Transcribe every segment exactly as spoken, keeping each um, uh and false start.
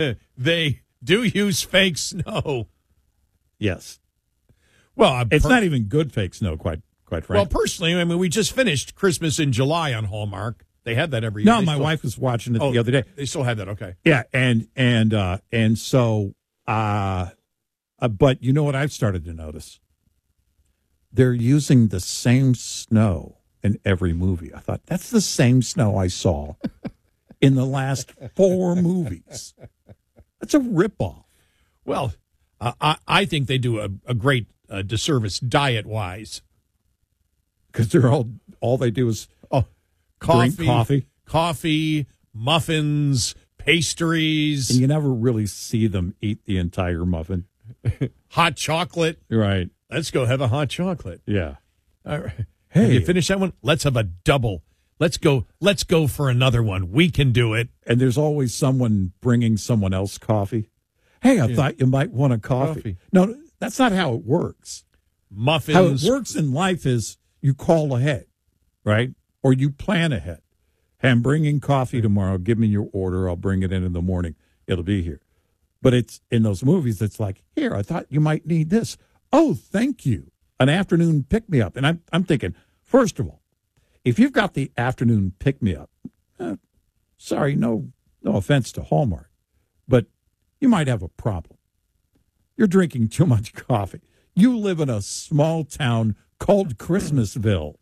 they do use fake snow. Yes. Well, I'm it's per- not even good fake snow, quite quite frankly. Well, personally, I mean, we just finished Christmas in July on Hallmark. They had that every year. No, They my still, wife was watching it oh, the other day. They still have that, okay. Yeah, and and uh, and so, uh, uh, but you know what I've started to notice? They're using the same snow in every movie. I thought, that's the same snow I saw in the last four movies. That's a ripoff. Well, uh, I, I think they do a, a great uh, disservice diet-wise. Because they're all, all they do is oh, coffee, drink coffee. Coffee, muffins, pastries. And you never really see them eat the entire muffin. Hot chocolate. Right. Let's go have a hot chocolate. Yeah. All right. Hey. Have you finished that one? Let's have a double. Let's go. Let's go for another one. We can do it. And there's always someone bringing someone else coffee. Hey, I yeah. thought you might want a coffee. coffee. No, that's not how it works. Muffins. How it works in life is you call ahead, right? Or you plan ahead. Hey, I'm bringing coffee tomorrow. Give me your order. I'll bring it in in the morning. It'll be here. But it's in those movies, it's like, here, I thought you might need this. Oh, thank you. An afternoon pick-me-up. And I'm, I'm thinking, first of all, if you've got the afternoon pick-me-up, eh, sorry, no, no offense to Hallmark, but you might have a problem. You're drinking too much coffee. You live in a small town called Christmasville.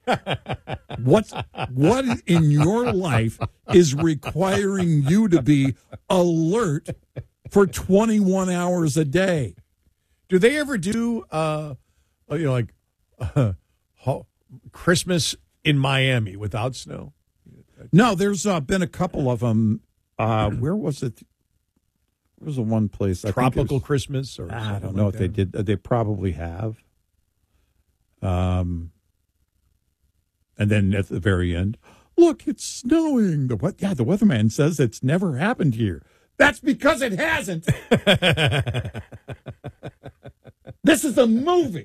What's, what in your life is requiring you to be alert for twenty-one hours a day? Do they ever do, uh, you know, like uh, Christmas in Miami without snow? No, there's uh, been a couple of them. Uh, where was it? There was the one place. I Tropical think was, Christmas? Or I don't know like if that. they did. They probably have. Um, and then at the very end, look, it's snowing. The what? Yeah, the weatherman says it's never happened here. That's because it hasn't. This is a movie.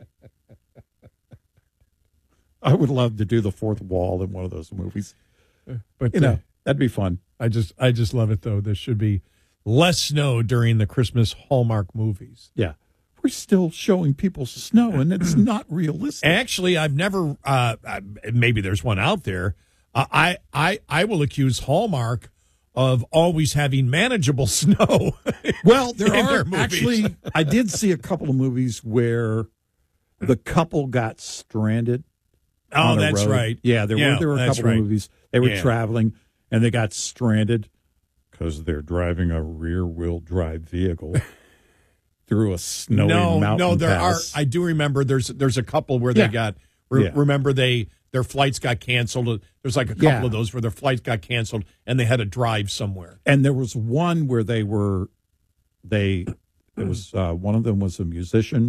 I would love to do the fourth wall in one of those movies. But you know, uh, that'd be fun. I just, I just love it though. There should be less snow during the Christmas Hallmark movies. Yeah, we're still showing people snow, and it's not realistic. Actually, I've never. Uh, maybe there's one out there. Uh, I, I, I will accuse Hallmark of always having manageable snow. Well, there in are their movies. actually. I did see a couple of movies where the couple got stranded. Oh, on a that's road. right. Yeah, there Yeah, were there were a that's couple right. of movies. They were Yeah. traveling and they got stranded because they're driving a rear-wheel drive vehicle through a snowy no, mountain no, there pass. are. I do remember. There's there's a couple where Yeah. they got. Re- Yeah. Remember they their flights got canceled. There's like a couple Yeah. of those where their flights got canceled and they had to drive somewhere. And there was one where they were, they, it was, uh, one of them was a musician,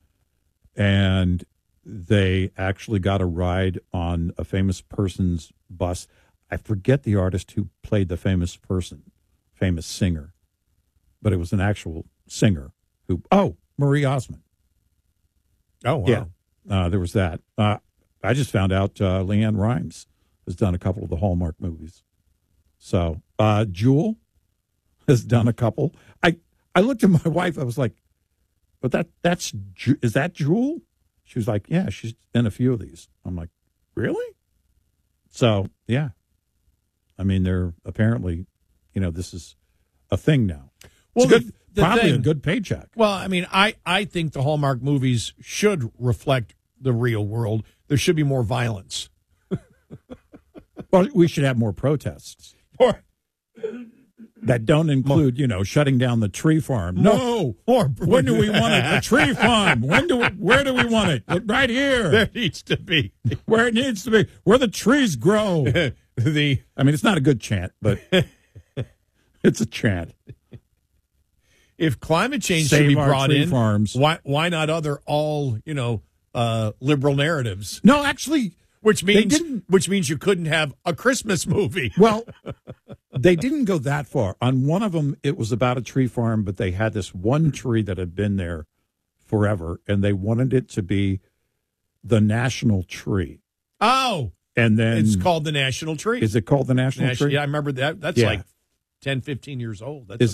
and they actually got a ride on a famous person's bus. I forget the artist who played the famous person, famous singer, but it was an actual singer who, oh, Marie Osmond. Oh, wow. Yeah, uh, there was that. Uh, I just found out uh, Leanne Rimes has done a couple of the Hallmark movies. So uh, Jewel has done a couple. I, I looked at my wife. I was like, "But that that's Ju- is that Jewel?" She was like, "Yeah, she's done a few of these." I'm like, "Really?" So yeah, I mean, they're apparently, you know, this is a thing now. Well, It's a good, the- the probably a thing- good paycheck. Well, I mean, I, I think the Hallmark movies should reflect the real world. There should be more violence. Well, we should have more protests. Or That don't include, you know, shutting down the tree farm. No. Or When do we want it? The tree farm. When do we, where do we want it? Right here. There needs to be Where it needs to be. Where the trees grow. the. I mean, it's not a good chant, but it's a chant. If climate change Save should be our brought tree in, farms. why why not other all you know uh, liberal narratives? No, actually, Which They means didn't- which means you couldn't have a Christmas movie. well, they didn't go that far. On one of them, it was about a tree farm, but they had this one tree that had been there forever, and they wanted it to be the national tree. Oh, And then it's called the National Tree. Is it called the national National, tree? yeah, I remember that. That's Yeah. like ten, fifteen years old. That's Is